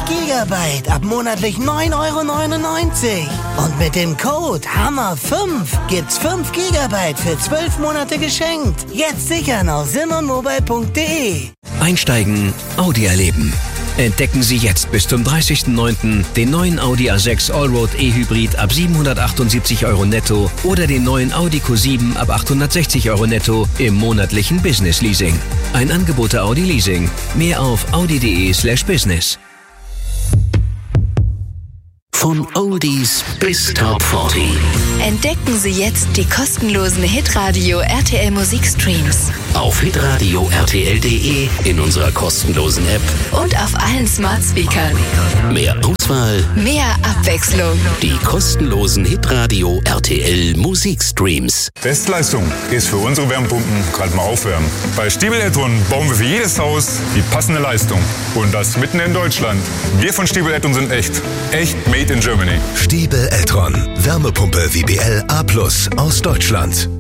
Gigabyte ab monatlich 9,99 €. Und mit dem Code HAMMER5 gibt's 5 Gigabyte für 12 Monate geschenkt. Jetzt sichern auf simonmobile.de. Einsteigen, Audi erleben. Entdecken Sie jetzt bis zum 30.09. den neuen Audi A6 Allroad E-Hybrid ab 778 € netto oder den neuen Audi Q7 ab 860 € netto im monatlichen Business Leasing. Ein Angebot der Audi Leasing. Mehr auf audi.de/business. Von Oldies bis Top 40. Entdecken Sie jetzt die kostenlosen Hitradio RTL Musikstreams. Auf hitradio rtl.de, in unserer kostenlosen App und auf allen Smart Speakern. Mehr Auswahl, mehr Abwechslung. Die kostenlosen Hitradio RTL Musikstreams. Bestleistung ist für unsere Wärmepumpen gerade mal aufwärmen. Bei Stiebel Eltron bauen wir für jedes Haus die passende Leistung. Und das mitten in Deutschland. Wir von Stiebel Eltron sind echt made in Germany. Stiebel Eltron, Wärmepumpe WBL A+ aus Deutschland.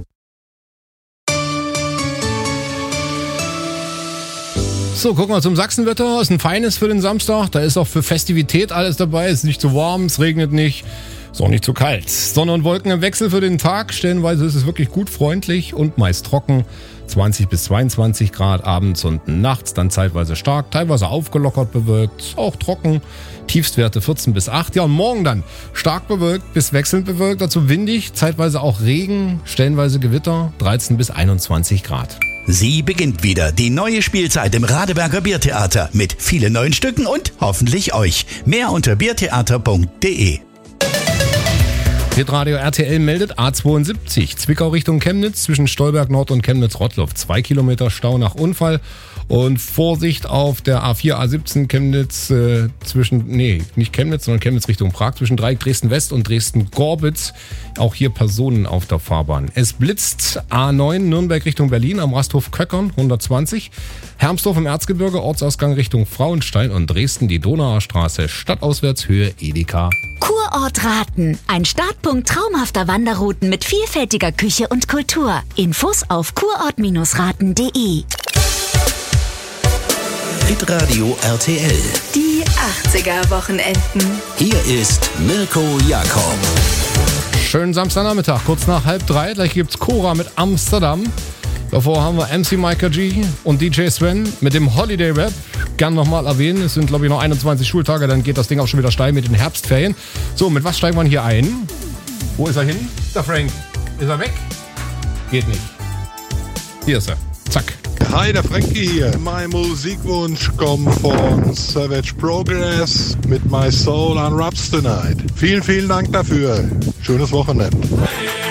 So, gucken wir zum Sachsenwetter. Ist ein feines für den Samstag. Da ist auch für Festivität alles dabei. Ist nicht zu warm, es regnet nicht. Ist auch nicht zu kalt. Sonne und Wolken im Wechsel für den Tag. Stellenweise ist es wirklich gut freundlich und meist trocken. 20 bis 22 Grad abends und nachts, dann zeitweise stark, teilweise aufgelockert bewölkt, auch trocken. Tiefstwerte 14 bis 8. Ja, und morgen dann stark bewölkt bis wechselnd bewölkt, dazu windig, zeitweise auch Regen, stellenweise Gewitter, 13 bis 21 Grad. Sie beginnt wieder, die neue Spielzeit im Radeberger Biertheater mit vielen neuen Stücken und hoffentlich euch. Mehr unter biertheater.de. Hitradio RTL meldet A72, Zwickau Richtung Chemnitz, zwischen Stolberg Nord und Chemnitz-Rottloff. 2 Kilometer Stau nach Unfall. Und Vorsicht auf der A4, A17 Chemnitz nicht Chemnitz, sondern Chemnitz Richtung Prag, zwischen Dreieck Dresden-West und Dresden-Gorbitz. Auch hier Personen auf der Fahrbahn. Es blitzt A9 Nürnberg Richtung Berlin am Rasthof Köckern 120. Hermsdorf im Erzgebirge, Ortsausgang Richtung Frauenstein und Dresden die Donauer Straße, stadtauswärts Höhe Edeka. Kurort Raten, ein Startpunkt traumhafter Wanderrouten mit vielfältiger Küche und Kultur. Infos auf kurort-raten.de. Hitradio RTL. Die 80er-Wochenenden. Hier ist Mirko Jakob. Schönen Samstagnachmittag, kurz nach 2:30. Gleich gibt's Cora mit Amsterdam. Davor haben wir MC Micah G und DJ Sven mit dem Holiday Rap. Gern nochmal erwähnen, es sind glaube ich noch 21 Schultage, dann geht das Ding auch schon wieder steil mit den Herbstferien. So, mit was steigen wir hier ein? Wo ist er hin? Der Frank. Ist er weg? Geht nicht. Hier ist er. Zack. Hi, der Frankie hier. Mein Musikwunsch kommt von Savage Progress mit My Soul on Rubs Tonight. Vielen, vielen Dank dafür. Schönes Wochenende.